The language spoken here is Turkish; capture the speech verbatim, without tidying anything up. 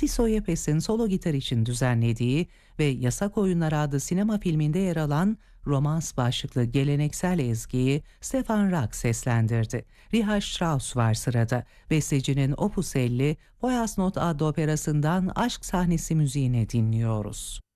Narciso Yepes'in solo gitar için düzenlediği ve Yasak Oyunlar adlı sinema filminde yer alan romans başlıklı geleneksel ezgiyi Stefan Rack seslendirdi. Richard Strauss var sırada. Bestecinin Opus elli, Feuersnot adlı operasından aşk sahnesi müziğini dinliyoruz.